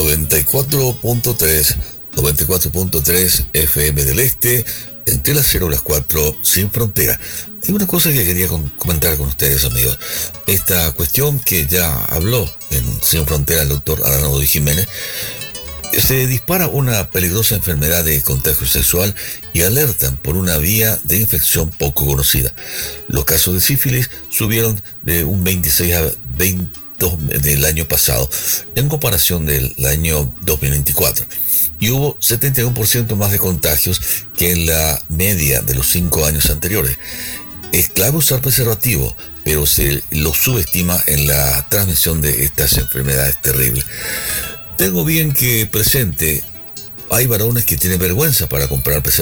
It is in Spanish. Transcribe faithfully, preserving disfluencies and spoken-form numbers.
noventa y cuatro punto tres, noventa y cuatro punto tres F M del Este, entre las cero y las cuatro, sin frontera. Hay una cosa que quería con, comentar con ustedes, amigos. Esta cuestión que ya habló en Sin Frontera el doctor Arnoldo Jiménez. Se dispara una peligrosa enfermedad de contagio sexual y alertan por una vía de infección poco conocida. Los casos de sífilis subieron de un veintiséis a veinte del año pasado en comparación del año dos mil veinticuatro, y hubo setenta y uno por ciento más de contagios que en la media de los cinco años anteriores. Es clave usar preservativo, pero se lo subestima en la transmisión de estas enfermedades terribles. Tengo bien que presente, hay varones que tienen vergüenza para comprar preservativos.